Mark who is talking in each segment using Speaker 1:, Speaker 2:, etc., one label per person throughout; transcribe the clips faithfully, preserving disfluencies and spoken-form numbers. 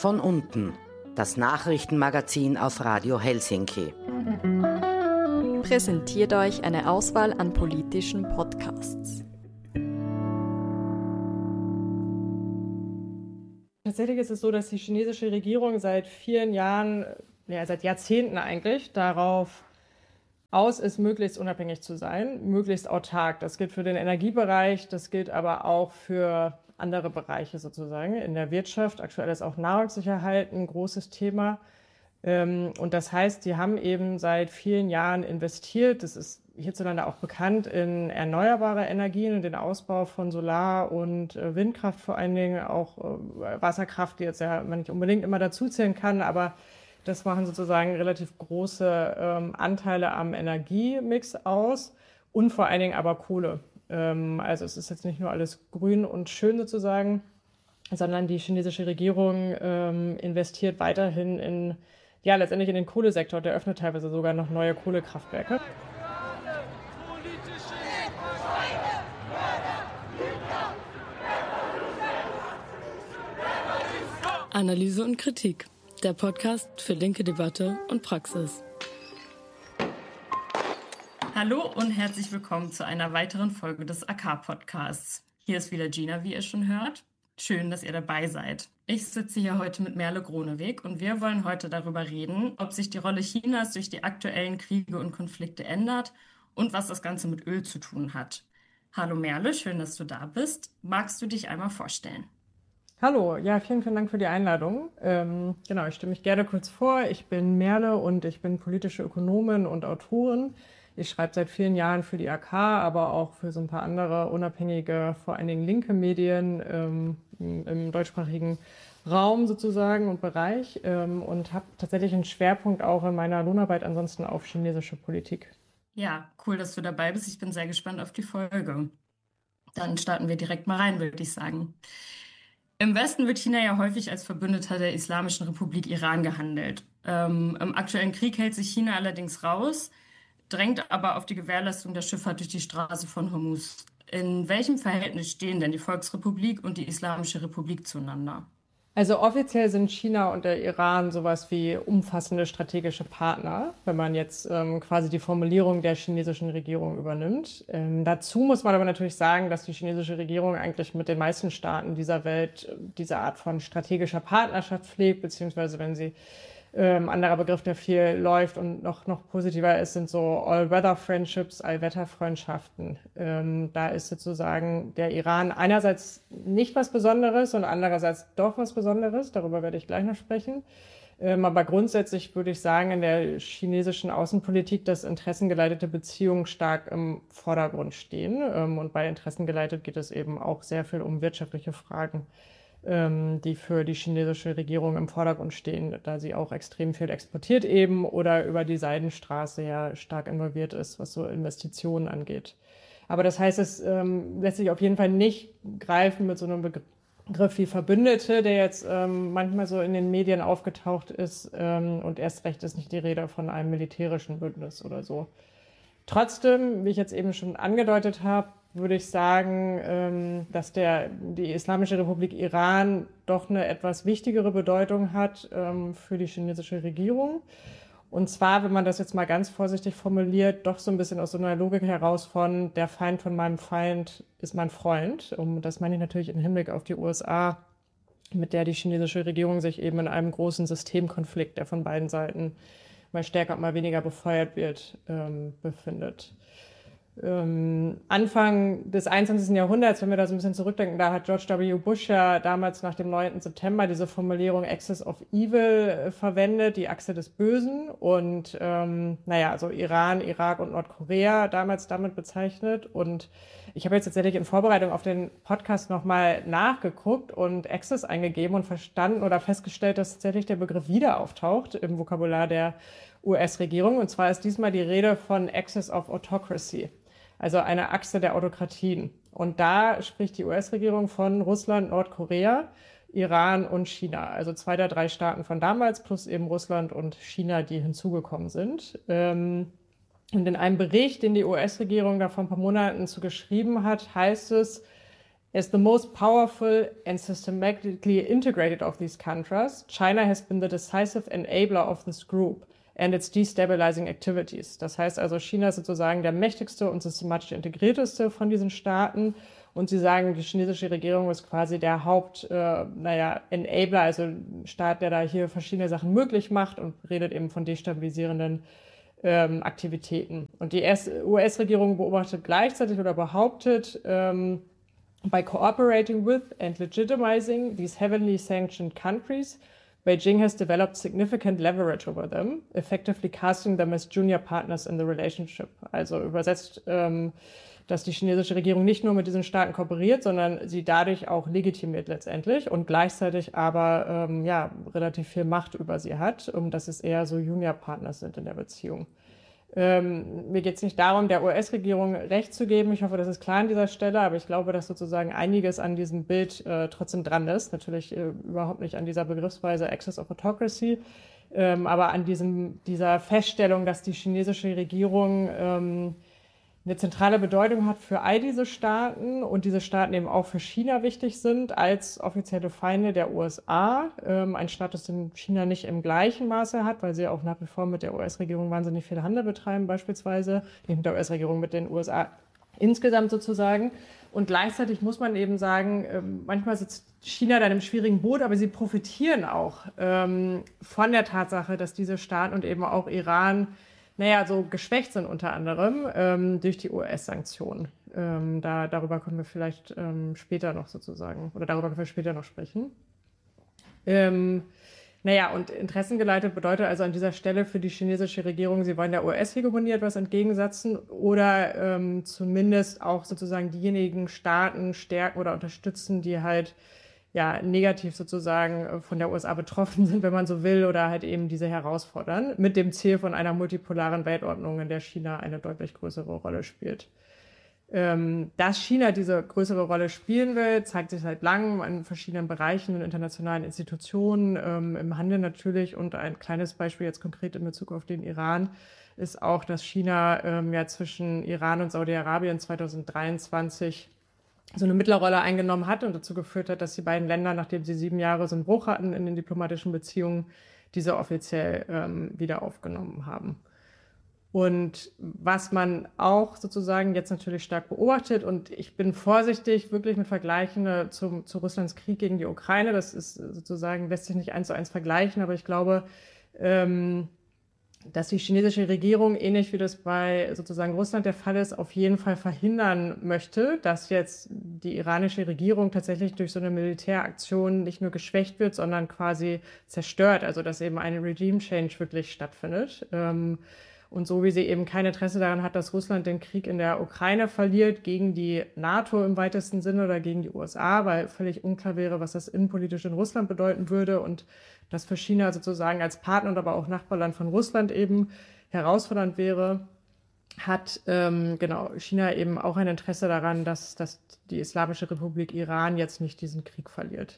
Speaker 1: Von unten, das Nachrichtenmagazin auf Radio Helsinki.
Speaker 2: Präsentiert euch eine Auswahl an politischen Podcasts.
Speaker 3: Tatsächlich ist es so, dass die chinesische Regierung seit vielen Jahren, ja seit Jahrzehnten eigentlich, darauf aus ist, möglichst unabhängig zu sein, möglichst autark. Das gilt für den Energiebereich, das gilt aber auch für andere Bereiche sozusagen in der Wirtschaft. Aktuell ist auch Nahrungssicherheit ein großes Thema. Und das heißt, die haben eben seit vielen Jahren investiert, das ist hierzulande auch bekannt, in erneuerbare Energien und den Ausbau von Solar- und Windkraft, vor allen Dingen auch Wasserkraft, die jetzt ja man nicht unbedingt immer dazuzählen kann, aber das machen sozusagen relativ große ähm, Anteile am Energiemix aus und vor allen Dingen aber Kohle. Ähm, also es ist jetzt nicht nur alles grün und schön sozusagen, sondern die chinesische Regierung ähm, investiert weiterhin in, ja letztendlich in den Kohlesektor. Der öffnet teilweise sogar noch neue Kohlekraftwerke.
Speaker 4: Analyse und Kritik. Der Podcast für linke Debatte und Praxis. Hallo und herzlich willkommen zu einer weiteren Folge des A K-Podcasts. Hier ist wieder Gina, wie ihr schon hört. Schön, dass ihr dabei seid. Ich sitze hier heute mit Merle Groneweg und wir wollen heute darüber reden, ob sich die Rolle Chinas durch die aktuellen Kriege und Konflikte ändert und was das Ganze mit Öl zu tun hat. Hallo Merle, schön, dass du da bist. Magst du dich einmal vorstellen?
Speaker 3: Hallo, ja, vielen, vielen Dank für die Einladung. Ähm, genau, ich stelle mich gerne kurz vor. Ich bin Merle und ich bin politische Ökonomin und Autorin. Ich schreibe seit vielen Jahren für die A K, aber auch für so ein paar andere unabhängige, vor allen Dingen linke Medien ähm, im deutschsprachigen Raum sozusagen und Bereich ähm, und habe tatsächlich einen Schwerpunkt auch in meiner Lohnarbeit ansonsten auf chinesische Politik.
Speaker 4: Ja, cool, dass du dabei bist. Ich bin sehr gespannt auf die Folge. Dann starten wir direkt mal rein, würde ich sagen. Im Westen wird China ja häufig als Verbündeter der Islamischen Republik Iran gehandelt. Ähm, im aktuellen Krieg hält sich China allerdings raus, drängt aber auf die Gewährleistung der Schifffahrt durch die Straße von Hormuz. In welchem Verhältnis stehen denn die Volksrepublik und die Islamische Republik zueinander?
Speaker 3: Also offiziell sind China und der Iran sowas wie umfassende strategische Partner, wenn man jetzt ähm, quasi die Formulierung der chinesischen Regierung übernimmt. Ähm, dazu muss man aber natürlich sagen, dass die chinesische Regierung eigentlich mit den meisten Staaten dieser Welt diese Art von strategischer Partnerschaft pflegt, beziehungsweise wenn sie Ähm, anderer Begriff, der viel läuft und noch, noch positiver ist, sind so All-Weather-Friendships, Allwetterfreundschaften. Ähm, da ist sozusagen der Iran einerseits nicht was Besonderes und andererseits doch was Besonderes. Darüber werde ich gleich noch sprechen. Ähm, aber grundsätzlich würde ich sagen, in der chinesischen Außenpolitik, dass interessengeleitete Beziehungen stark im Vordergrund stehen. Ähm, und bei interessengeleitet geht es eben auch sehr viel um wirtschaftliche Fragen, die für die chinesische Regierung im Vordergrund stehen, da sie auch extrem viel exportiert eben oder über die Seidenstraße ja stark involviert ist, was so Investitionen angeht. Aber das heißt, es ähm, lässt sich auf jeden Fall nicht greifen mit so einem Begriff wie Verbündete, der jetzt ähm, manchmal so in den Medien aufgetaucht ist ähm, und erst recht ist nicht die Rede von einem militärischen Bündnis oder so. Trotzdem, wie ich jetzt eben schon angedeutet habe, würde ich sagen, dass der, die Islamische Republik Iran doch eine etwas wichtigere Bedeutung hat für die chinesische Regierung. Und zwar, wenn man das jetzt mal ganz vorsichtig formuliert, doch so ein bisschen aus so einer Logik heraus von der Feind von meinem Feind ist mein Freund. Und das meine ich natürlich im Hinblick auf die U S A, mit der die chinesische Regierung sich eben in einem großen Systemkonflikt, der von beiden Seiten mal stärker und mal weniger befeuert wird, befindet. Ähm, Anfang des einundzwanzigsten Jahrhunderts, wenn wir da so ein bisschen zurückdenken, da hat George W. Bush ja damals nach dem neunten September diese Formulierung Axis of Evil äh, verwendet, die Achse des Bösen und ähm, naja, also Iran, Irak und Nordkorea damals damit bezeichnet. Und ich habe jetzt tatsächlich in Vorbereitung auf den Podcast nochmal nachgeguckt und Axis eingegeben und verstanden oder festgestellt, dass tatsächlich der Begriff wieder auftaucht im Vokabular der U S-Regierung. Und zwar ist diesmal die Rede von Axis of Autocracy. Also eine Achse der Autokratien. Und da spricht die U S-Regierung von Russland, Nordkorea, Iran und China. Also zwei der drei Staaten von damals plus eben Russland und China, die hinzugekommen sind. Und in einem Bericht, den die U S-Regierung da vor ein paar Monaten zu geschrieben hat, heißt es, As the most powerful and systematically integrated of these countries, China has been the decisive enabler of this group and its destabilizing activities. Das heißt also, China ist sozusagen der mächtigste und systematisch integrierteste von diesen Staaten. Und sie sagen, die chinesische Regierung ist quasi der Haupt, äh, naja, Enabler, also ein Staat, der da hier verschiedene Sachen möglich macht und redet eben von destabilisierenden ähm, Aktivitäten. Und die U S-Regierung beobachtet gleichzeitig oder behauptet, ähm, by cooperating with and legitimizing these heavily sanctioned countries, Beijing has developed significant leverage over them, effectively casting them as junior partners in the relationship. Also übersetzt, ähm, dass die chinesische Regierung nicht nur mit diesen Staaten kooperiert, sondern sie dadurch auch legitimiert letztendlich und gleichzeitig aber ähm, ja, relativ viel Macht über sie hat, um dass es eher so Junior-Partners sind in der Beziehung. Ähm, mir geht es nicht darum, der U S-Regierung Recht zu geben. Ich hoffe, das ist klar an dieser Stelle, aber ich glaube, dass sozusagen einiges an diesem Bild äh, trotzdem dran ist. Natürlich äh, überhaupt nicht an dieser Begriffsweise Access of Autocracy, ähm, aber an diesem, dieser Feststellung, dass die chinesische Regierung ähm, eine zentrale Bedeutung hat für all diese Staaten und diese Staaten eben auch für China wichtig sind als offizielle Feinde der U S A. Ähm, ein Status, den China nicht im gleichen Maße hat, weil sie auch nach wie vor mit der U S-Regierung wahnsinnig viel Handel betreiben beispielsweise, nicht mit der U S-Regierung, mit den U S A insgesamt sozusagen. Und gleichzeitig muss man eben sagen, ähm, manchmal sitzt China da in einem schwierigen Boot, aber sie profitieren auch ähm, von der Tatsache, dass diese Staaten und eben auch Iran naja, so geschwächt sind unter anderem ähm, durch die U S-Sanktionen. Ähm, da, darüber können wir vielleicht ähm, später noch sozusagen, oder darüber können wir später noch sprechen. Ähm, naja, und interessengeleitet bedeutet also an dieser Stelle für die chinesische Regierung, sie wollen der U S-Hegemonie etwas entgegensetzen oder ähm, zumindest auch sozusagen diejenigen Staaten stärken oder unterstützen, die halt ja, negativ sozusagen von der U S A betroffen sind, wenn man so will, oder halt eben diese herausfordern, mit dem Ziel von einer multipolaren Weltordnung, in der China eine deutlich größere Rolle spielt. Ähm, dass China diese größere Rolle spielen will, zeigt sich seit langem in verschiedenen Bereichen, in internationalen Institutionen, ähm, im Handel natürlich, und ein kleines Beispiel jetzt konkret in Bezug auf den Iran ist auch, dass China ähm, ja zwischen Iran und Saudi-Arabien zweitausenddreiundzwanzig so eine Mittlerrolle eingenommen hat und dazu geführt hat, dass die beiden Länder, nachdem sie sieben Jahre so einen Bruch hatten in den diplomatischen Beziehungen, diese offiziell ähm, wieder aufgenommen haben. Und was man auch sozusagen jetzt natürlich stark beobachtet, und ich bin vorsichtig wirklich mit Vergleichen äh, zum, zu Russlands Krieg gegen die Ukraine, das ist sozusagen, lässt sich nicht eins zu eins vergleichen, aber ich glaube, ähm, dass die chinesische Regierung, ähnlich wie das bei sozusagen Russland der Fall ist, auf jeden Fall verhindern möchte, dass jetzt die iranische Regierung tatsächlich durch so eine Militäraktion nicht nur geschwächt wird, sondern quasi zerstört. Also dass eben eine Regime Change wirklich stattfindet. Und so wie sie eben kein Interesse daran hat, dass Russland den Krieg in der Ukraine verliert gegen die NATO im weitesten Sinne oder gegen die U S A, weil völlig unklar wäre, was das innenpolitisch in Russland bedeuten würde und das für China sozusagen als Partner und aber auch Nachbarland von Russland eben herausfordernd wäre, hat ähm, genau China eben auch ein Interesse daran, dass, dass die Islamische Republik Iran jetzt nicht diesen Krieg verliert.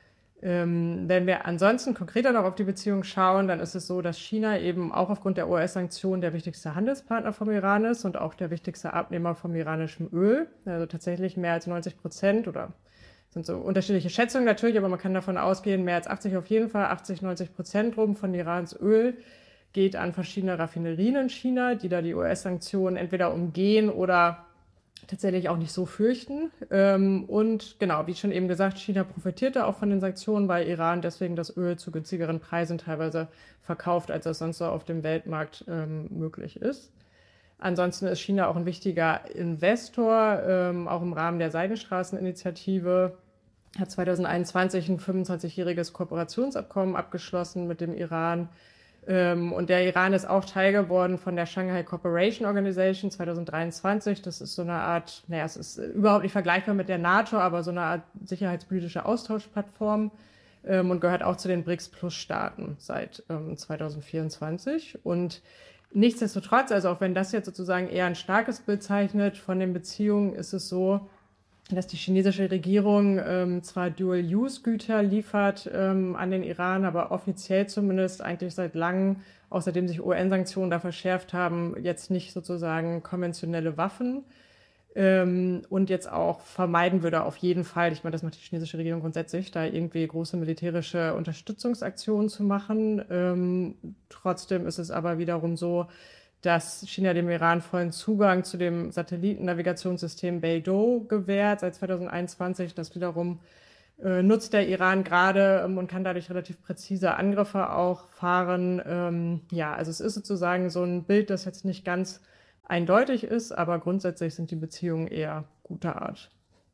Speaker 3: Ähm, wenn wir ansonsten konkreter noch auf die Beziehung schauen, dann ist es so, dass China eben auch aufgrund der U S-Sanktionen der wichtigste Handelspartner vom Iran ist und auch der wichtigste Abnehmer vom iranischen Öl. Also tatsächlich mehr als neunzig Prozent oder sind so unterschiedliche Schätzungen natürlich, aber man kann davon ausgehen, mehr als achtzig auf jeden Fall, achtzig, neunzig Prozent rum von Irans Öl geht an verschiedene Raffinerien in China, die da die U S-Sanktionen entweder umgehen oder tatsächlich auch nicht so fürchten. Und genau, wie schon eben gesagt, China profitierte auch von den Sanktionen, weil Iran deswegen das Öl zu günstigeren Preisen teilweise verkauft, als das sonst so auf dem Weltmarkt möglich ist. Ansonsten ist China auch ein wichtiger Investor, ähm, auch im Rahmen der Seidenstraßeninitiative. Hat zweitausendeinundzwanzig ein fünfundzwanzigjähriges Kooperationsabkommen abgeschlossen mit dem Iran. Ähm, und der Iran ist auch Teil geworden von der Shanghai Cooperation Organization zweitausenddreiundzwanzig. Das ist so eine Art, naja, es ist überhaupt nicht vergleichbar mit der NATO, aber so eine Art sicherheitspolitische Austauschplattform ähm, und gehört auch zu den BRICS-Plus-Staaten seit ähm, zweitausendvierundzwanzig. Und nichtsdestotrotz, also auch wenn das jetzt sozusagen eher ein starkes Bild zeichnet von den Beziehungen, ist es so, dass die chinesische Regierung ähm, zwar Dual-Use-Güter liefert ähm, an den Iran, aber offiziell zumindest eigentlich seit langem, auch seitdem sich U N-Sanktionen da verschärft haben, jetzt nicht sozusagen konventionelle Waffen ähm, und jetzt auch vermeiden würde auf jeden Fall, ich meine, das macht die chinesische Regierung grundsätzlich, da irgendwie große militärische Unterstützungsaktionen zu machen. Ähm, trotzdem ist es aber wiederum so, dass China dem Iran vollen Zugang zu dem Satellitennavigationssystem Beidou gewährt seit zweitausendeinundzwanzig. Das wiederum äh, nutzt der Iran gerade ähm, und kann dadurch relativ präzise Angriffe auch fahren. Ähm, ja, also es ist sozusagen so ein Bild, das jetzt nicht ganz eindeutig ist, aber grundsätzlich sind die Beziehungen eher guter Art.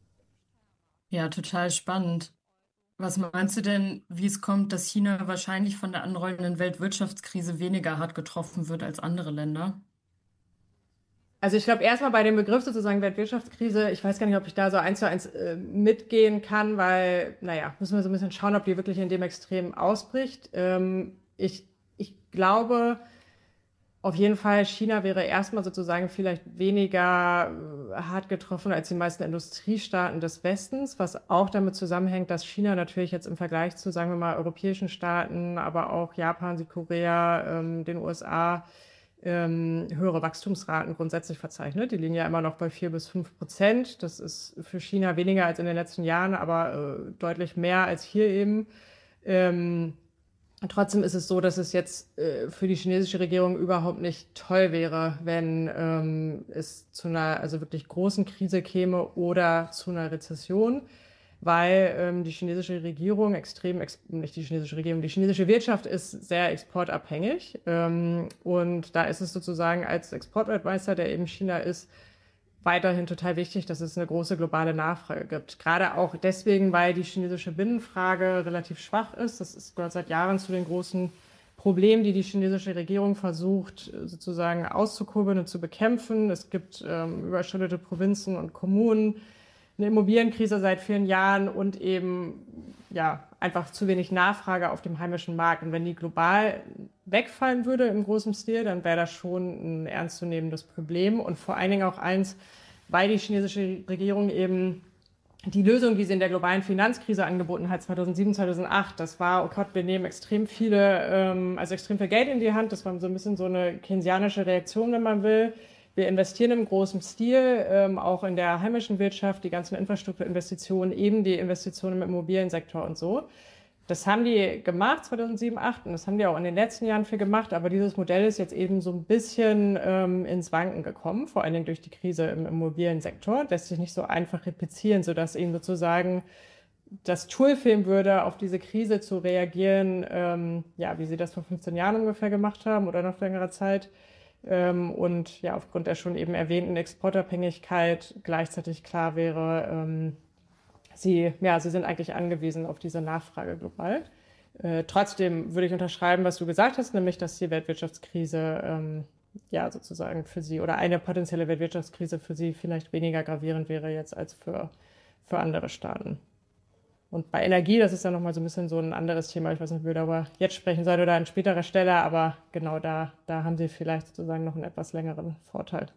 Speaker 4: Ja, total spannend. Was meinst du denn, wie es kommt, dass China wahrscheinlich von der anrollenden Weltwirtschaftskrise weniger hart getroffen wird als andere Länder?
Speaker 3: Also ich glaube erstmal bei dem Begriff sozusagen Weltwirtschaftskrise, ich weiß gar nicht, ob ich da so eins zu eins äh, mitgehen kann, weil, naja, müssen wir so ein bisschen schauen, ob die wirklich in dem Extrem ausbricht. Ähm, ich, ich glaube, auf jeden Fall, China wäre erstmal sozusagen vielleicht weniger äh, hart getroffen als die meisten Industriestaaten des Westens, was auch damit zusammenhängt, dass China natürlich jetzt im Vergleich zu, sagen wir mal, europäischen Staaten, aber auch Japan, Südkorea, ähm, den U S A, ähm, höhere Wachstumsraten grundsätzlich verzeichnet. Die liegen ja immer noch bei vier bis fünf Prozent. Das ist für China weniger als in den letzten Jahren, aber äh, deutlich mehr als hier eben. Ähm, Trotzdem ist es so, dass es jetzt äh, für die chinesische Regierung überhaupt nicht toll wäre, wenn ähm, es zu einer also wirklich großen Krise käme oder zu einer Rezession, weil ähm, die chinesische Regierung extrem, ex nicht die chinesische Regierung, die chinesische Wirtschaft ist sehr exportabhängig. Ähm, und da ist es sozusagen als Exportweltmeister, der eben China ist, weiterhin total wichtig, dass es eine große globale Nachfrage gibt. Gerade auch deswegen, weil die chinesische Binnenfrage relativ schwach ist. Das ist gehört seit Jahren zu den großen Problemen, die die chinesische Regierung versucht, sozusagen auszukurbeln und zu bekämpfen. Es gibt ähm, überschuldete Provinzen und Kommunen, eine Immobilienkrise seit vielen Jahren und eben ja einfach zu wenig Nachfrage auf dem heimischen Markt. Und wenn die global wegfallen würde im großen Stil, dann wäre das schon ein ernstzunehmendes Problem. Und vor allen Dingen auch eins, weil die chinesische Regierung eben die Lösung, die sie in der globalen Finanzkrise angeboten hat, zweitausendsieben, zweitausendacht, das war, oh Gott, wir nehmen extrem viele, ähm, also extrem viel Geld in die Hand. Das war so ein bisschen so eine keynesianische Reaktion, wenn man will. Wir investieren im großen Stil, ähm, auch in der heimischen Wirtschaft, die ganzen Infrastrukturinvestitionen, eben die Investitionen im Immobiliensektor und so. Das haben die gemacht, zweitausendsieben, zweitausendachtzehn, und das haben die auch in den letzten Jahren viel gemacht, aber dieses Modell ist jetzt eben so ein bisschen ähm, ins Wanken gekommen, vor allen Dingen durch die Krise im Immobiliensektor. Lässt sich nicht so einfach replizieren, sodass eben sozusagen das Tool fehlen würde, auf diese Krise zu reagieren, ähm, ja, wie sie das vor fünfzehn Jahren ungefähr gemacht haben oder noch längerer Zeit. Ähm, und ja, aufgrund der schon eben erwähnten Exportabhängigkeit gleichzeitig klar wäre, ähm, Sie, ja, sie sind eigentlich angewiesen auf diese Nachfrage global. Äh, trotzdem würde ich unterschreiben, was du gesagt hast, nämlich, dass die Weltwirtschaftskrise, ähm, ja, sozusagen für sie oder eine potenzielle Weltwirtschaftskrise für sie vielleicht weniger gravierend wäre jetzt als für, für andere Staaten. Und bei Energie, das ist ja nochmal so ein bisschen so ein anderes Thema. Ich weiß nicht, ob wir darüber jetzt sprechen sollen oder an späterer Stelle, aber genau da, da haben sie vielleicht sozusagen noch einen etwas längeren Vorteil.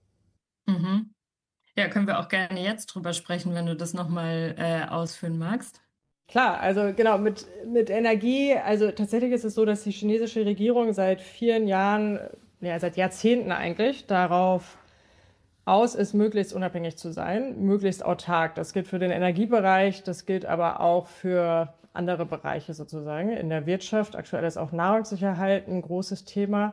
Speaker 4: Mhm. Ja, können wir auch gerne jetzt drüber sprechen, wenn du das nochmal äh, ausführen magst.
Speaker 3: Klar, also genau, mit, mit Energie, also tatsächlich ist es so, dass die chinesische Regierung seit vielen Jahren, ja, seit Jahrzehnten eigentlich, darauf aus ist, möglichst unabhängig zu sein, möglichst autark. Das gilt für den Energiebereich, das gilt aber auch für andere Bereiche sozusagen in der Wirtschaft. Aktuell ist auch Nahrungssicherheit ein großes Thema.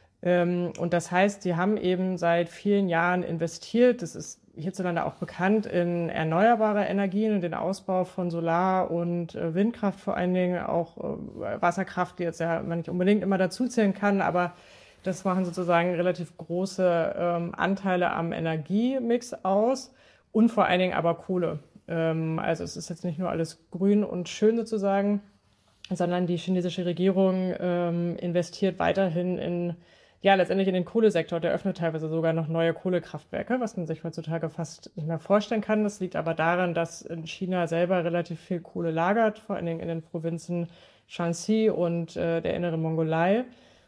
Speaker 3: Und das heißt, die haben eben seit vielen Jahren investiert. Das ist hierzulande auch bekannt in erneuerbare Energien und den Ausbau von Solar- und Windkraft, vor allen Dingen auch Wasserkraft, die jetzt ja man nicht unbedingt immer dazuzählen kann, aber das machen sozusagen relativ große ähm, Anteile am Energiemix aus und vor allen Dingen aber Kohle. Ähm, also es ist jetzt nicht nur alles grün und schön sozusagen, sondern die chinesische Regierung ähm, investiert weiterhin in ja, letztendlich in den Kohlesektor, der öffnet teilweise sogar noch neue Kohlekraftwerke, was man sich heutzutage fast nicht mehr vorstellen kann. Das liegt aber daran, dass in China selber relativ viel Kohle lagert, vor allen Dingen in den Provinzen Shanxi und äh, der inneren Mongolei.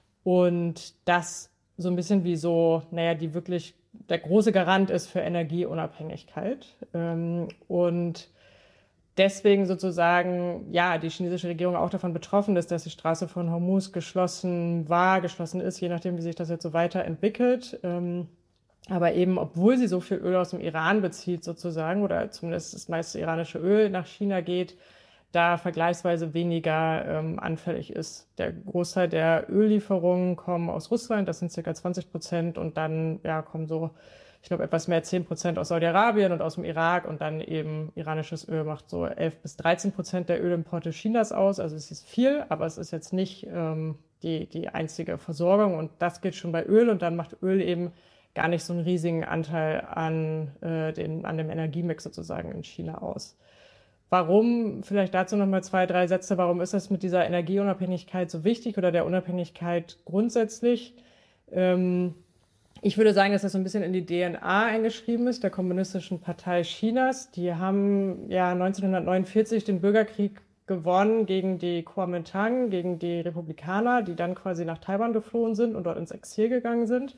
Speaker 3: Und das so ein bisschen wie so, naja, die wirklich der große Garant ist für Energieunabhängigkeit. Ähm, und deswegen sozusagen, ja, die chinesische Regierung auch davon betroffen ist, dass die Straße von Hormuz geschlossen war, geschlossen ist, je nachdem, wie sich das jetzt so weiterentwickelt. Ähm, Aber eben, obwohl sie so viel Öl aus dem Iran bezieht sozusagen, oder zumindest das meiste iranische Öl nach China geht, da vergleichsweise weniger ähm, anfällig ist. Der Großteil der Öllieferungen kommen aus Russland, das sind circa zwanzig Prozent, und dann ja, kommen so, ich glaube, etwas mehr als zehn Prozent aus Saudi-Arabien und aus dem Irak, und dann eben iranisches Öl macht so elf bis dreizehn Prozent der Ölimporte Chinas aus. Also es ist viel, aber es ist jetzt nicht ähm, die, die einzige Versorgung, und das geht schon bei Öl, und dann macht Öl eben gar nicht so einen riesigen Anteil an, äh, den, an dem Energiemix sozusagen in China aus. Warum, vielleicht dazu nochmal zwei, drei Sätze, warum ist das mit dieser Energieunabhängigkeit so wichtig oder der Unabhängigkeit grundsätzlich? Ähm, ich würde sagen, dass das so ein bisschen in die D N A eingeschrieben ist, der Kommunistischen Partei Chinas. Die haben ja neunzehnhundertneunundvierzig den Bürgerkrieg gewonnen gegen die Kuomintang, gegen die Republikaner, die dann quasi nach Taiwan geflohen sind und dort ins Exil gegangen sind.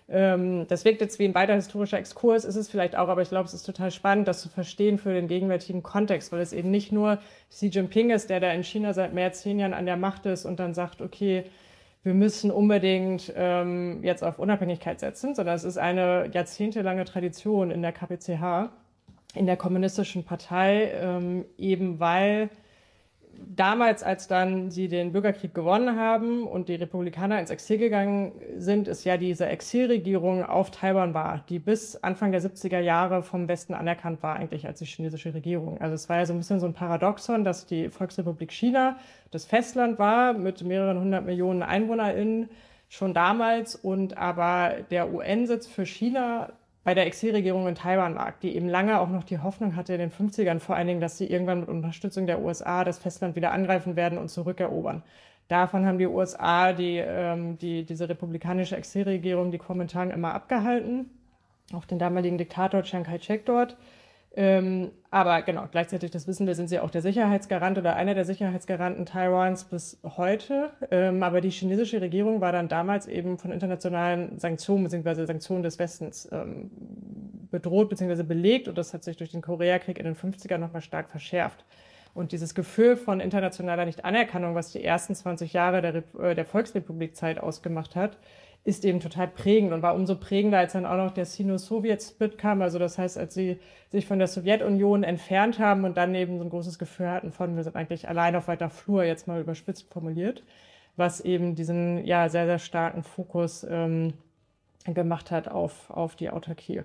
Speaker 3: Das wirkt jetzt wie ein weiter historischer Exkurs, ist es vielleicht auch, aber ich glaube, es ist total spannend, das zu verstehen für den gegenwärtigen Kontext, weil es eben nicht nur Xi Jinping ist, der da in China seit mehr als zehn Jahren an der Macht ist und dann sagt, okay, wir müssen unbedingt ähm, jetzt auf Unabhängigkeit setzen, sondern es ist eine jahrzehntelange Tradition in der K P C H, in der Kommunistischen Partei, ähm, eben weil damals, als dann sie den Bürgerkrieg gewonnen haben und die Republikaner ins Exil gegangen sind, es ja diese Exilregierung auf Taiwan war, die bis Anfang der siebziger Jahre vom Westen anerkannt war, eigentlich als die chinesische Regierung. Also es war ja so ein bisschen so ein Paradoxon, dass die Volksrepublik China das Festland war mit mehreren hundert Millionen EinwohnerInnen schon damals, und aber der U N-Sitz für China bei der Exilregierung in Taiwan lag, die eben lange auch noch die Hoffnung hatte in den fünfzigern vor allen Dingen, dass sie irgendwann mit Unterstützung der U S A das Festland wieder angreifen werden und zurückerobern. Davon haben die U S A die, ähm, die, diese republikanische Exilregierung, die Kuomintang, immer abgehalten, auch den damaligen Diktator Chiang Kai-shek dort. Ähm, aber genau, gleichzeitig, das wissen wir, sind sie auch der Sicherheitsgarant oder einer der Sicherheitsgaranten Taiwans bis heute. Ähm, aber die chinesische Regierung war dann damals eben von internationalen Sanktionen bzw. Sanktionen des Westens ähm, bedroht bzw. belegt, und das hat sich durch den Koreakrieg in den fünfzigern nochmal stark verschärft. Und dieses Gefühl von internationaler Nichtanerkennung, was die ersten zwanzig Jahre der, Rep- der Volksrepublikzeit ausgemacht hat, ist eben total prägend und war umso prägender, als dann auch noch der Sino-Sowjet-Split kam. Also das heißt, als sie sich von der Sowjetunion entfernt haben und dann eben so ein großes Gefühl hatten von, wir sind eigentlich allein auf weiter Flur, jetzt mal überspitzt formuliert, was eben diesen ja sehr, sehr starken Fokus ähm, gemacht hat auf, auf die Autarkie.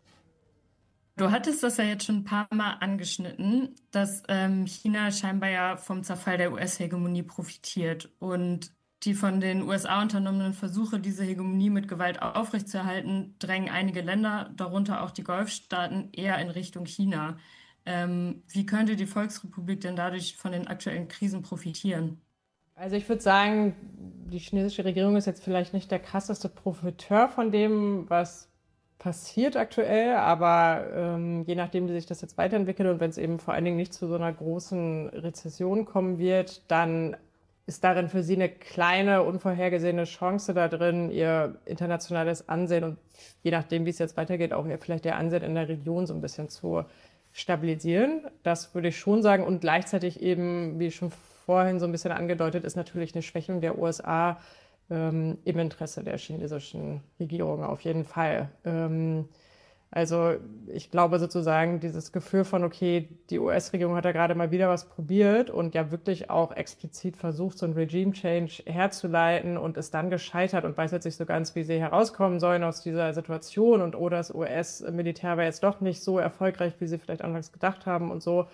Speaker 4: Du hattest das ja jetzt schon ein paar Mal angeschnitten, dass ähm, China scheinbar ja vom Zerfall der U S-Hegemonie profitiert, und die von den U S A unternommenen Versuche, diese Hegemonie mit Gewalt aufrechtzuerhalten, drängen einige Länder, darunter auch die Golfstaaten, eher in Richtung China. Ähm, wie könnte die Volksrepublik denn dadurch von den aktuellen Krisen profitieren?
Speaker 3: Also ich würde sagen, die chinesische Regierung ist jetzt vielleicht nicht der krasseste Profiteur von dem, was passiert aktuell, aber ähm, je nachdem, wie sich das jetzt weiterentwickelt und wenn es eben vor allen Dingen nicht zu so einer großen Rezession kommen wird, dann ist darin für sie eine kleine, unvorhergesehene Chance da drin, ihr internationales Ansehen und je nachdem, wie es jetzt weitergeht, auch vielleicht ihr Ansehen in der Region so ein bisschen zu stabilisieren. Das würde ich schon sagen. Und gleichzeitig eben, wie schon vorhin so ein bisschen angedeutet, ist natürlich eine Schwächung der U S A ähm, im Interesse der chinesischen Regierung auf jeden Fall. Ähm, Also ich glaube sozusagen dieses Gefühl von, okay, die U S-Regierung hat da gerade mal wieder was probiert und ja wirklich auch explizit versucht, so ein Regime-Change herzuleiten und ist dann gescheitert und weiß jetzt nicht so ganz, wie sie herauskommen sollen aus dieser Situation, und oder das U S-Militär war jetzt doch nicht so erfolgreich, wie sie vielleicht anfangs gedacht haben und so.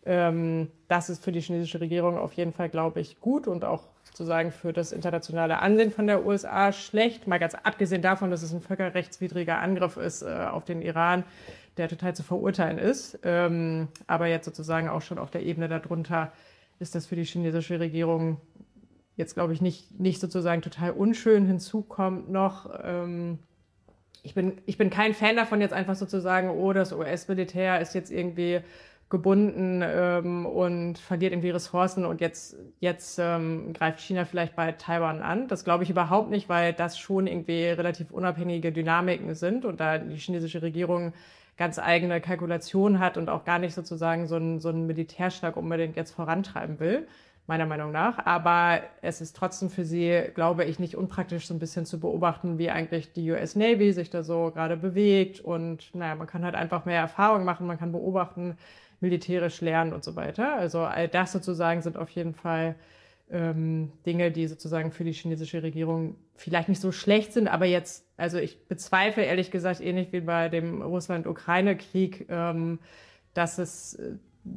Speaker 3: Ähm, das ist für die chinesische Regierung auf jeden Fall, glaube ich, gut und auch sozusagen für das internationale Ansehen von der U S A schlecht. Mal ganz abgesehen davon, dass es ein völkerrechtswidriger Angriff ist äh, auf den Iran, der total zu verurteilen ist. Ähm, aber jetzt sozusagen auch schon auf der Ebene darunter ist das für die chinesische Regierung jetzt, glaube ich, nicht, nicht sozusagen total unschön. Hinzu kommt noch, ähm, ich bin, ich bin kein Fan davon, jetzt einfach sozusagen, oh, das U S-Militär ist jetzt irgendwie gebunden ähm, und verliert irgendwie Ressourcen und jetzt, jetzt ähm, greift China vielleicht bei Taiwan an. Das glaube ich überhaupt nicht, weil das schon irgendwie relativ unabhängige Dynamiken sind und da die chinesische Regierung ganz eigene Kalkulationen hat und auch gar nicht sozusagen so einen, so einen Militärschlag unbedingt jetzt vorantreiben will. meiner Meinung nach. Aber es ist trotzdem für sie, glaube ich, nicht unpraktisch, so ein bisschen zu beobachten, wie eigentlich die U S Navy sich da so gerade bewegt. Und naja, man kann halt einfach mehr Erfahrung machen, man kann beobachten, militärisch lernen und so weiter. Also all das sozusagen sind auf jeden Fall ähm, Dinge, die sozusagen für die chinesische Regierung vielleicht nicht so schlecht sind, aber jetzt, also ich bezweifle ehrlich gesagt ähnlich wie bei dem Russland-Ukraine-Krieg, ähm, dass es, äh,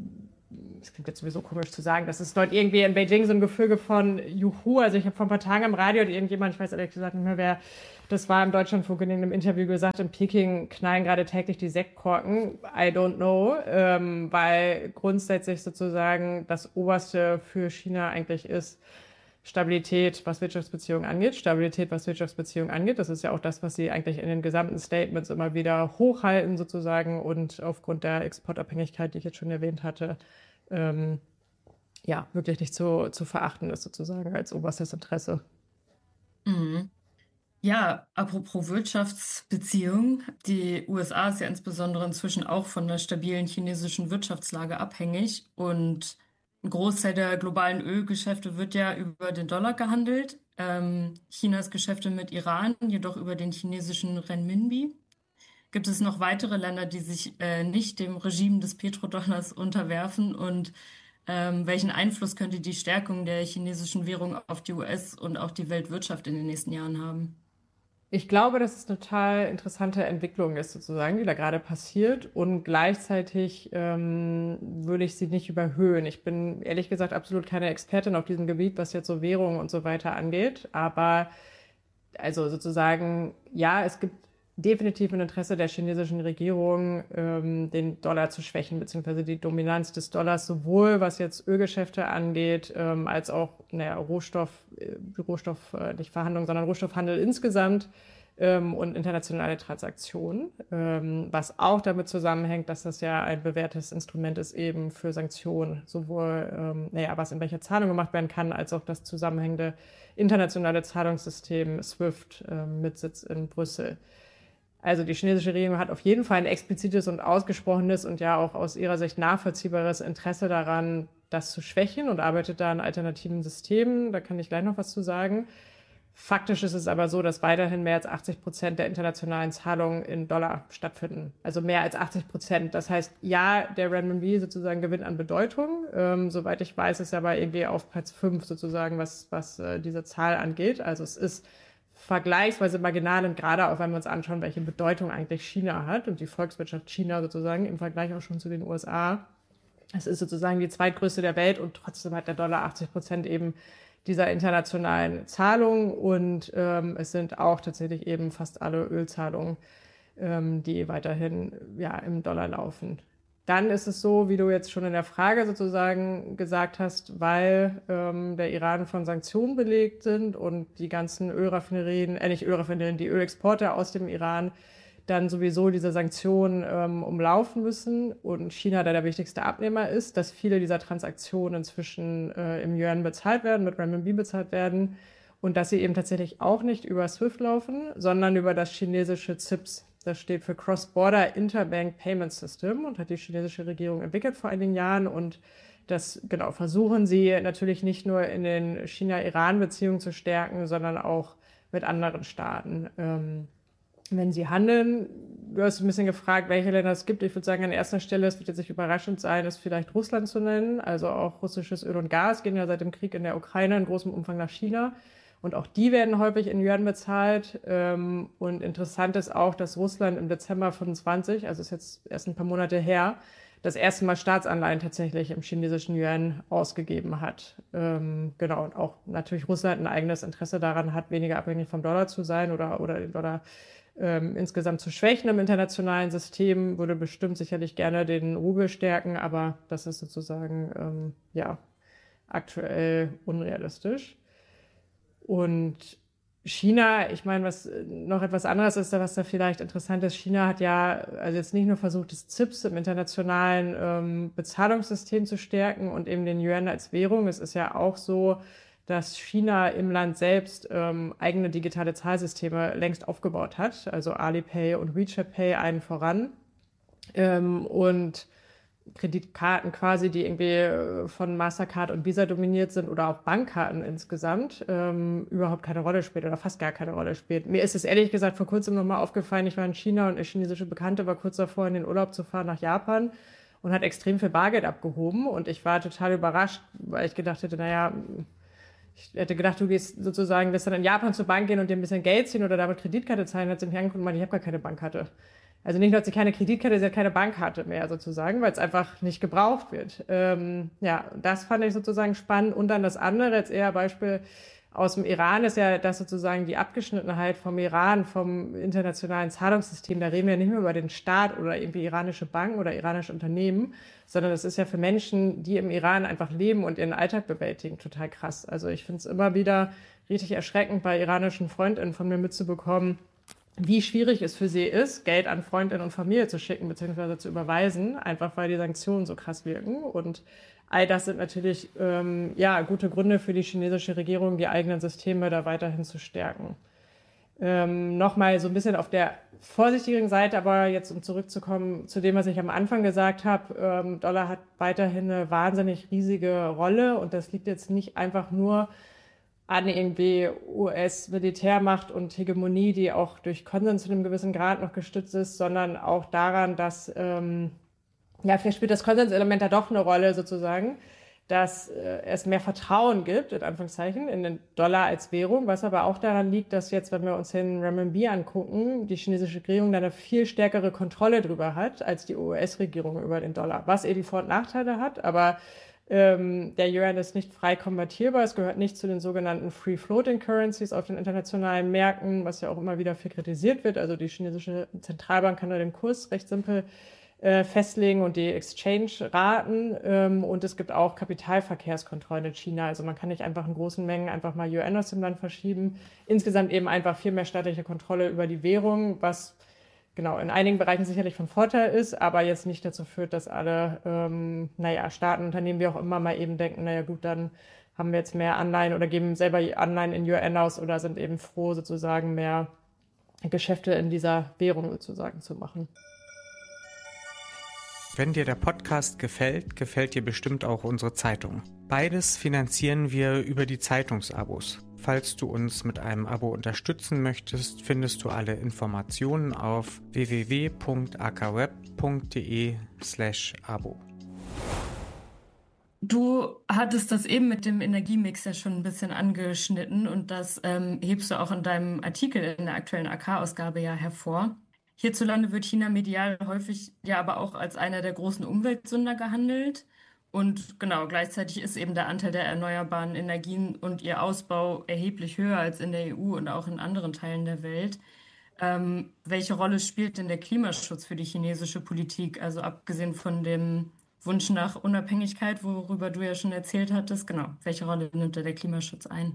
Speaker 3: das klingt jetzt sowieso komisch zu sagen, dass es dort irgendwie in Beijing so ein Gefüge von Juhu, also ich habe vor ein paar Tagen am Radio irgendjemand, ich weiß ehrlich gesagt nicht mehr, wer das war, im Deutschlandfunk in einem Interview gesagt, in Peking knallen gerade täglich die Sektkorken. I don't know, ähm, weil grundsätzlich sozusagen das Oberste für China eigentlich ist Stabilität, was Wirtschaftsbeziehungen angeht, Stabilität, was Wirtschaftsbeziehungen angeht. Das ist ja auch das, was sie eigentlich in den gesamten Statements immer wieder hochhalten sozusagen und aufgrund der Exportabhängigkeit, die ich jetzt schon erwähnt hatte, ähm, ja, wirklich nicht zu, zu verachten ist sozusagen als oberstes Interesse.
Speaker 4: Mhm. Ja, apropos Wirtschaftsbeziehungen. Die U S A ist ja insbesondere inzwischen auch von der stabilen chinesischen Wirtschaftslage abhängig und ein Großteil der globalen Ölgeschäfte wird ja über den Dollar gehandelt. Ähm, Chinas Geschäfte mit Iran jedoch über den chinesischen Renminbi. Gibt es noch weitere Länder, die sich äh, nicht dem Regime des Petrodollars unterwerfen? Und ähm, welchen Einfluss könnte die Stärkung der chinesischen Währung auf die U S und auch die Weltwirtschaft in den nächsten Jahren haben?
Speaker 3: Ich glaube, dass es eine total interessante Entwicklung ist, sozusagen, die da gerade passiert. Und gleichzeitig ähm, würde ich sie nicht überhöhen. Ich bin ehrlich gesagt absolut keine Expertin auf diesem Gebiet, was jetzt so Währungen und so weiter angeht. Aber also sozusagen, ja, es gibt definitiv ein Interesse der chinesischen Regierung, ähm, den Dollar zu schwächen, beziehungsweise die Dominanz des Dollars, sowohl was jetzt Ölgeschäfte angeht, ähm, als auch naja, Rohstoff, äh, Rohstoff, äh, nicht Verhandlungen, sondern Rohstoffhandel insgesamt ähm, und internationale Transaktionen, ähm, was auch damit zusammenhängt, dass das ja ein bewährtes Instrument ist eben für Sanktionen, sowohl ähm, naja, was in welcher Zahlung gemacht werden kann, als auch das zusammenhängende internationale Zahlungssystem SWIFT äh, mit Sitz in Brüssel. Also die chinesische Regierung hat auf jeden Fall ein explizites und ausgesprochenes und ja auch aus ihrer Sicht nachvollziehbares Interesse daran, das zu schwächen und arbeitet da an alternativen Systemen. Da kann ich gleich noch was zu sagen. Faktisch ist es aber so, dass weiterhin mehr als achtzig Prozent der internationalen Zahlungen in Dollar stattfinden. Also mehr als achtzig Prozent. Das heißt, ja, der Renminbi sozusagen gewinnt an Bedeutung. Ähm, soweit ich weiß, ist er aber irgendwie auf Platz fünf sozusagen, was, was äh, diese Zahl angeht. Also es ist vergleichsweise marginal und gerade auch, wenn wir uns anschauen, welche Bedeutung eigentlich China hat und die Volkswirtschaft China sozusagen im Vergleich auch schon zu den U S A. Es ist sozusagen die zweitgrößte der Welt und trotzdem hat der Dollar achtzig Prozent eben dieser internationalen Zahlungen und ähm, es sind auch tatsächlich eben fast alle Ölzahlungen, ähm, die weiterhin ja im Dollar laufen. Dann ist es so, wie du jetzt schon in der Frage sozusagen gesagt hast, weil ähm, der Iran von Sanktionen belegt sind und die ganzen Ölraffinerien, äh nicht Ölraffinerien, die Ölexporte aus dem Iran dann sowieso diese Sanktionen ähm, umlaufen müssen und China da der wichtigste Abnehmer ist, dass viele dieser Transaktionen inzwischen äh, im Yuan bezahlt werden, mit Renminbi bezahlt werden und dass sie eben tatsächlich auch nicht über SWIFT laufen, sondern über das chinesische C I P S. Das steht für Cross-Border Interbank Payment System und hat die chinesische Regierung entwickelt vor einigen Jahren. Und das genau versuchen sie natürlich nicht nur in den China-Iran-Beziehungen zu stärken, sondern auch mit anderen Staaten. Ähm, wenn sie handeln, du hast ein bisschen gefragt, welche Länder es gibt. Ich würde sagen, an erster Stelle, es wird jetzt nicht überraschend sein, ist vielleicht Russland zu nennen. Also auch russisches Öl und Gas gehen ja seit dem Krieg in der Ukraine in großem Umfang nach China. Und auch die werden häufig in Yuan bezahlt. Und interessant ist auch, dass Russland im Dezember fünfundzwanzig, also ist jetzt erst ein paar Monate her, das erste Mal Staatsanleihen tatsächlich im chinesischen Yuan ausgegeben hat. Genau, und auch natürlich Russland ein eigenes Interesse daran hat, weniger abhängig vom Dollar zu sein oder, oder den Dollar ähm, insgesamt zu schwächen im internationalen System. Würde bestimmt sicherlich gerne den Rubel stärken, aber das ist sozusagen ähm, ja aktuell unrealistisch. Und China, ich meine, was noch etwas anderes ist, was da vielleicht interessant ist, China hat ja also jetzt nicht nur versucht, das C I P S im internationalen ähm, Bezahlungssystem zu stärken und eben den Yuan als Währung. Es ist ja auch so, dass China im Land selbst ähm, eigene digitale Zahlsysteme längst aufgebaut hat, also Alipay und WeChat Pay einen voran. Ähm, und Kreditkarten quasi, die irgendwie von Mastercard und Visa dominiert sind oder auch Bankkarten insgesamt, ähm, überhaupt keine Rolle spielt oder fast gar keine Rolle spielt. Mir ist es ehrlich gesagt vor kurzem nochmal aufgefallen, ich war in China und eine chinesische Bekannte war kurz davor, in den Urlaub zu fahren nach Japan und hat extrem viel Bargeld abgehoben und ich war total überrascht, weil ich gedacht hätte, naja, ich hätte gedacht, du gehst sozusagen, wirst dann in Japan zur Bank gehen und dir ein bisschen Geld ziehen oder damit Kreditkarte zahlen, hat sie mich angeguckt und meinte, ich habe gar keine Bankkarte. Also nicht nur hat sie keine Kreditkarte, sie hat keine Bankkarte mehr sozusagen, weil es einfach nicht gebraucht wird. Ähm, ja, das fand ich sozusagen spannend. Und dann das andere, jetzt eher Beispiel aus dem Iran, ist ja das sozusagen die Abgeschnittenheit vom Iran, vom internationalen Zahlungssystem. Da reden wir nicht mehr über den Staat oder irgendwie iranische Banken oder iranische Unternehmen, sondern das ist ja für Menschen, die im Iran einfach leben und ihren Alltag bewältigen, total krass. Also ich finde es immer wieder richtig erschreckend, bei iranischen Freundinnen von mir mitzubekommen, wie schwierig es für sie ist, Geld an Freundinnen und Familie zu schicken bzw. zu überweisen, einfach weil die Sanktionen so krass wirken. Und all das sind natürlich ähm, ja gute Gründe für die chinesische Regierung, die eigenen Systeme da weiterhin zu stärken. Ähm, Nochmal so ein bisschen auf der vorsichtigeren Seite, aber jetzt um zurückzukommen zu dem, was ich am Anfang gesagt habe, ähm, Dollar hat weiterhin eine wahnsinnig riesige Rolle und das liegt jetzt nicht einfach nur an irgendwie U S-Militärmacht und Hegemonie, die auch durch Konsens zu einem gewissen Grad noch gestützt ist, sondern auch daran, dass, ähm, ja, vielleicht spielt das Konsenselement da doch eine Rolle sozusagen, dass äh, es mehr Vertrauen gibt, in Anführungszeichen, in den Dollar als Währung, was aber auch daran liegt, dass jetzt, wenn wir uns den Renminbi angucken, die chinesische Regierung da eine viel stärkere Kontrolle drüber hat, als die U S-Regierung über den Dollar, was eben Vor- und Nachteile hat, aber Ähm, der Yuan ist nicht frei konvertierbar, es gehört nicht zu den sogenannten Free-Floating Currencies auf den internationalen Märkten, was ja auch immer wieder viel kritisiert wird. Also die chinesische Zentralbank kann nur den Kurs recht simpel äh, festlegen und die Exchange-Raten. Ähm, und es gibt auch Kapitalverkehrskontrollen in China. Also man kann nicht einfach in großen Mengen einfach mal Yuan aus dem Land verschieben. Insgesamt eben einfach viel mehr staatliche Kontrolle über die Währung, was genau in einigen Bereichen sicherlich von Vorteil ist, aber jetzt nicht dazu führt, dass alle, ähm, naja, Staaten, Unternehmen, wie auch immer, mal eben denken, naja gut, dann haben wir jetzt mehr Anleihen oder geben selber Anleihen in Yuan aus oder sind eben froh, sozusagen mehr Geschäfte in dieser Währung sozusagen zu machen.
Speaker 5: Wenn dir der Podcast gefällt, gefällt dir bestimmt auch unsere Zeitung. Beides finanzieren wir über die Zeitungsabos. Falls du uns mit einem Abo unterstützen möchtest, findest du alle Informationen auf w w w punkt a k web punkt d e slash abo.
Speaker 4: Du hattest das eben mit dem Energiemix ja schon ein bisschen angeschnitten und das ähm, hebst du auch in deinem Artikel in der aktuellen A K-Ausgabe ja hervor. Hierzulande wird China medial häufig ja aber auch als einer der großen Umweltsünder gehandelt. Und genau, gleichzeitig ist eben der Anteil der erneuerbaren Energien und ihr Ausbau erheblich höher als in der E U und auch in anderen Teilen der Welt. Ähm, welche Rolle spielt denn der Klimaschutz für die chinesische Politik? Also abgesehen von dem Wunsch nach Unabhängigkeit, worüber du ja schon erzählt hattest, genau, welche Rolle nimmt da der Klimaschutz ein?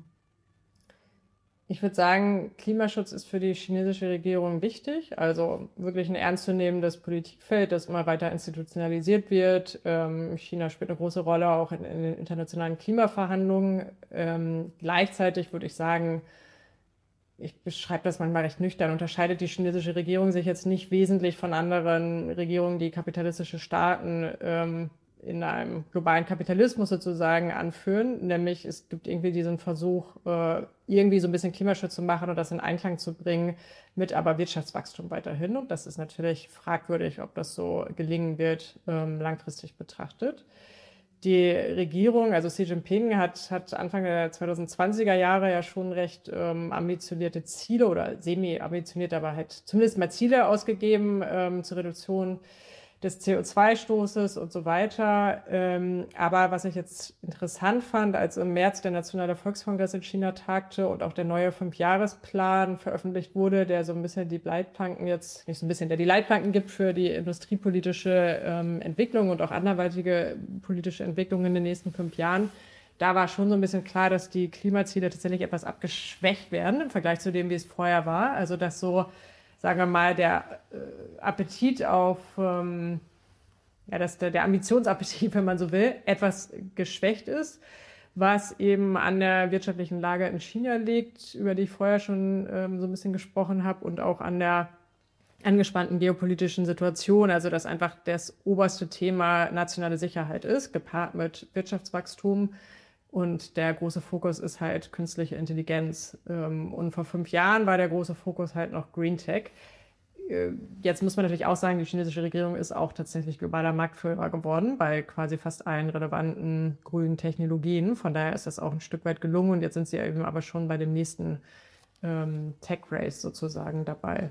Speaker 3: Ich würde sagen, Klimaschutz ist für die chinesische Regierung wichtig, also wirklich ein ernstzunehmendes Politikfeld, das immer weiter institutionalisiert wird. Ähm, China spielt eine große Rolle auch in, in den internationalen Klimaverhandlungen. Ähm, gleichzeitig würde ich sagen, ich beschreibe das manchmal recht nüchtern, unterscheidet die chinesische Regierung sich jetzt nicht wesentlich von anderen Regierungen, die kapitalistische Staaten ähm, in einem globalen Kapitalismus sozusagen anführen. Nämlich es gibt irgendwie diesen Versuch, äh, irgendwie so ein bisschen Klimaschutz zu machen und das in Einklang zu bringen mit aber Wirtschaftswachstum weiterhin. Und das ist natürlich fragwürdig, ob das so gelingen wird, ähm, langfristig betrachtet. Die Regierung, also Xi Jinping, hat, hat Anfang der zweitausendzwanziger Jahre ja schon recht ähm, ambitionierte Ziele oder semi-ambitioniert, aber halt zumindest mal Ziele ausgegeben ähm, zur Reduktion des C O zwei Stoßes und so weiter. Ähm, aber was ich jetzt interessant fand, als im März der Nationale Volkskongress in China tagte und auch der neue Fünfjahresplan veröffentlicht wurde, der so ein bisschen die Leitplanken jetzt, nicht so ein bisschen, der die Leitplanken gibt für die industriepolitische ähm, Entwicklung und auch anderweitige politische Entwicklungen in den nächsten fünf Jahren, da war schon so ein bisschen klar, dass die Klimaziele tatsächlich etwas abgeschwächt werden im Vergleich zu dem, wie es vorher war. Also dass so, sagen wir mal, der äh, Appetit auf, ähm, ja, dass der, der Ambitionsappetit, wenn man so will, etwas geschwächt ist, was eben an der wirtschaftlichen Lage in China liegt, über die ich vorher schon ähm, so ein bisschen gesprochen habe, und auch an der angespannten geopolitischen Situation, also dass einfach das oberste Thema nationale Sicherheit ist, gepaart mit Wirtschaftswachstum. Und der große Fokus ist halt künstliche Intelligenz. Und vor fünf Jahren war der große Fokus halt noch Green Tech. Jetzt muss man natürlich auch sagen, die chinesische Regierung ist auch tatsächlich globaler Marktführer geworden bei quasi fast allen relevanten grünen Technologien. Von daher ist das auch ein Stück weit gelungen. Und jetzt sind sie eben aber schon bei dem nächsten ähm, Tech-Race sozusagen dabei.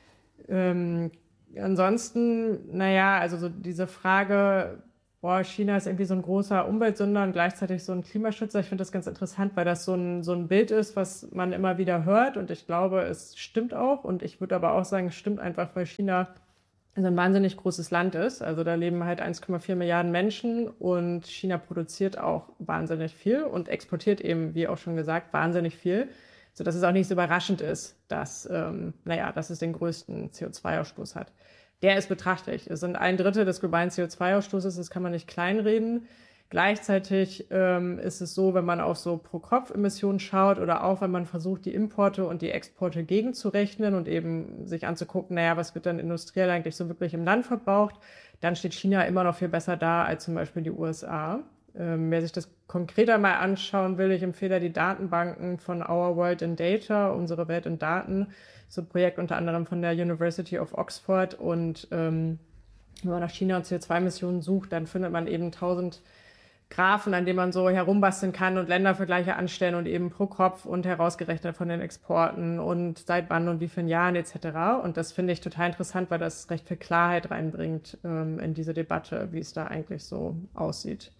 Speaker 3: Ähm, ansonsten, naja, also so diese Frage, boah, China ist irgendwie so ein großer Umweltsünder und gleichzeitig so ein Klimaschützer. Ich finde das ganz interessant, weil das so ein, so ein Bild ist, was man immer wieder hört. Und ich glaube, es stimmt auch. Und ich würde aber auch sagen, es stimmt einfach, weil China so ein wahnsinnig großes Land ist. Also da leben halt eins Komma vier Milliarden Menschen und China produziert auch wahnsinnig viel und exportiert eben, wie auch schon gesagt, wahnsinnig viel. Sodass es auch nicht so überraschend ist, dass, ähm, naja, dass es den größten C O zwei Ausstoß hat. Der ist betrachtlich. Es sind ein Drittel des globalen C O zwei Ausstoßes, das kann man nicht kleinreden. Gleichzeitig ähm, ist es so, wenn man auf so Pro-Kopf-Emissionen schaut oder auch, wenn man versucht, die Importe und die Exporte gegenzurechnen und eben sich anzugucken, naja, was wird dann industriell eigentlich so wirklich im Land verbraucht, dann steht China immer noch viel besser da als zum Beispiel die U S A. Ähm, wer sich das konkreter mal anschauen will, ich empfehle die Datenbanken von Our World in Data, unsere Welt in Daten, so ein Projekt unter anderem von der University of Oxford. Und ähm, wenn man nach China und C O zwei Emissionen sucht, dann findet man eben tausend Graphen, an denen man so herumbasteln kann und Ländervergleiche anstellen und eben pro Kopf und herausgerechnet von den Exporten und seit wann und wie vielen Jahren et cetera. Und das finde ich total interessant, weil das recht viel Klarheit reinbringt ähm, in diese Debatte, wie es da eigentlich so aussieht.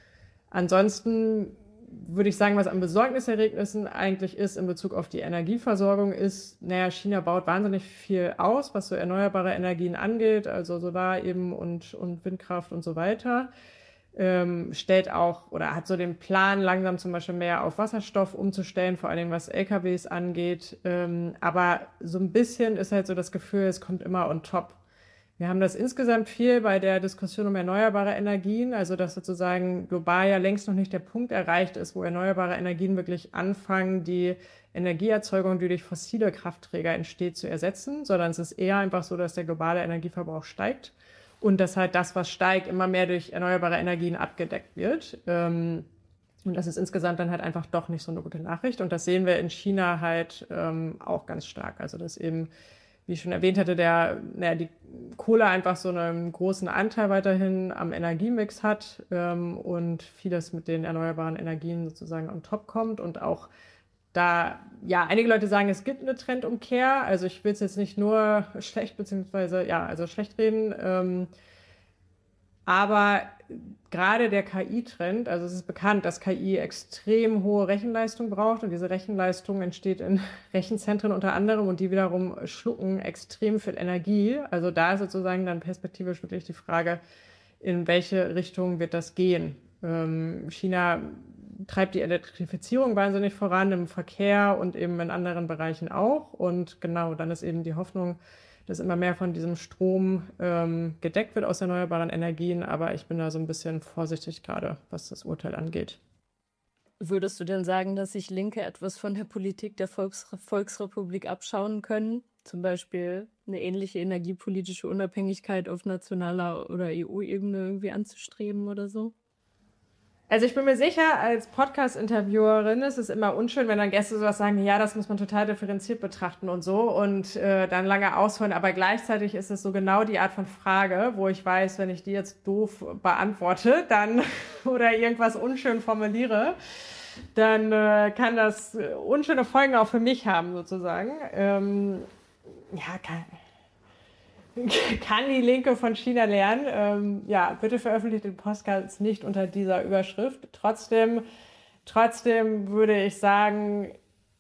Speaker 3: Ansonsten würde ich sagen, was an Besorgniserregnissen eigentlich ist in Bezug auf die Energieversorgung ist, naja, China baut wahnsinnig viel aus, was so erneuerbare Energien angeht, also Solar eben und, und Windkraft und so weiter. Ähm, stellt auch oder hat so den Plan, langsam zum Beispiel mehr auf Wasserstoff umzustellen, vor allen Dingen was L K Ws angeht. Ähm, aber so ein bisschen ist halt so das Gefühl, es kommt immer on top. Wir haben das insgesamt viel bei der Diskussion um erneuerbare Energien, also dass sozusagen global ja längst noch nicht der Punkt erreicht ist, wo erneuerbare Energien wirklich anfangen, die Energieerzeugung, die durch fossile Kraftträger entsteht, zu ersetzen, sondern es ist eher einfach so, dass der globale Energieverbrauch steigt und dass halt das, was steigt, immer mehr durch erneuerbare Energien abgedeckt wird. Und das ist insgesamt dann halt einfach doch nicht so eine gute Nachricht. Und das sehen wir in China halt auch ganz stark. Also dass eben, wie ich schon erwähnt hatte, der, naja, die Kohle einfach so einen großen Anteil weiterhin am Energiemix hat ähm, und vieles mit den erneuerbaren Energien sozusagen on top kommt und auch da, ja, einige Leute sagen, es gibt eine Trendumkehr, also ich will es jetzt nicht nur schlecht beziehungsweise, ja, also schlecht reden, ähm, aber gerade der K I-Trend, also es ist bekannt, dass K I extrem hohe Rechenleistung braucht und diese Rechenleistung entsteht in Rechenzentren unter anderem und die wiederum schlucken extrem viel Energie. Also da ist sozusagen dann perspektivisch wirklich die Frage, in welche Richtung wird das gehen. Ähm, China treibt die Elektrifizierung wahnsinnig voran im Verkehr und eben in anderen Bereichen auch. Und genau, dann ist eben die Hoffnung, dass immer mehr von diesem Strom ähm, gedeckt wird aus erneuerbaren Energien. Aber ich bin da so ein bisschen vorsichtig gerade, was das Urteil angeht.
Speaker 2: Würdest du denn sagen, dass sich Linke etwas von der Politik der Volks- Volksrepublik abschauen können? Zum Beispiel eine ähnliche energiepolitische Unabhängigkeit auf nationaler oder E U-Ebene irgendwie anzustreben oder so?
Speaker 3: Also ich bin mir sicher, als Podcast-Interviewerin ist es immer unschön, wenn dann Gäste sowas sagen, ja, das muss man total differenziert betrachten und so und äh, dann lange ausholen. Aber gleichzeitig ist es so genau die Art von Frage, wo ich weiß, wenn ich die jetzt doof beantworte, dann oder irgendwas unschön formuliere, dann äh, kann das unschöne Folgen auch für mich haben sozusagen. Ähm, ja, kann... Kann die Linke von China lernen? Ähm, ja, bitte veröffentlicht den Podcast nicht unter dieser Überschrift. Trotzdem, trotzdem würde ich sagen,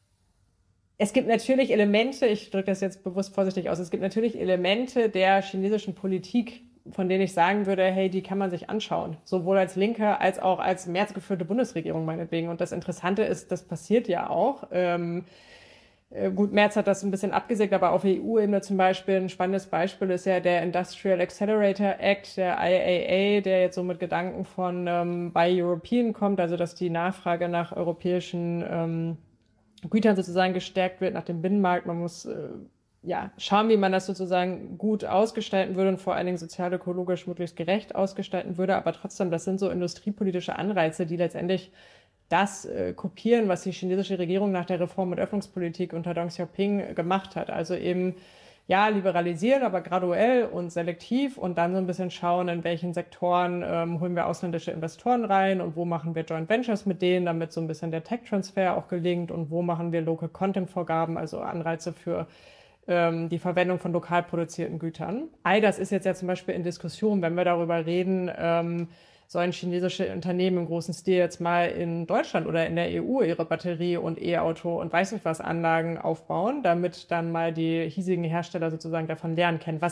Speaker 3: es gibt natürlich Elemente, ich drücke das jetzt bewusst vorsichtig aus, es gibt natürlich Elemente der chinesischen Politik, von denen ich sagen würde, hey, die kann man sich anschauen. Sowohl als Linke als auch als Merz geführte Bundesregierung meinetwegen. Und das Interessante ist, das passiert ja auch. Ähm, Gut, Merz hat das ein bisschen abgesägt, aber auf E U-Ebene zum Beispiel ein spannendes Beispiel ist ja der Industrial Accelerator Act, der I A A, der jetzt so mit Gedanken von ähm, Buy European kommt, also dass die Nachfrage nach europäischen ähm, Gütern sozusagen gestärkt wird, nach dem Binnenmarkt. Man muss äh, ja, schauen, wie man das sozusagen gut ausgestalten würde und vor allen Dingen sozial-ökologisch möglichst gerecht ausgestalten würde. Aber trotzdem, das sind so industriepolitische Anreize, die letztendlich das äh, kopieren, was die chinesische Regierung nach der Reform- und Öffnungspolitik unter Deng Xiaoping gemacht hat. Also eben, ja, liberalisieren, aber graduell und selektiv und dann so ein bisschen schauen, in welchen Sektoren ähm, holen wir ausländische Investoren rein und wo machen wir Joint Ventures mit denen, damit so ein bisschen der Tech-Transfer auch gelingt und wo machen wir Local-Content-Vorgaben, also Anreize für ähm, die Verwendung von lokal produzierten Gütern. All das ist jetzt ja zum Beispiel in Diskussion, wenn wir darüber reden, ähm, sollen chinesische Unternehmen im großen Stil jetzt mal in Deutschland oder in der E U ihre Batterie- und E-Auto- und weiß nicht was Anlagen aufbauen, damit dann mal die hiesigen Hersteller sozusagen davon lernen können. Was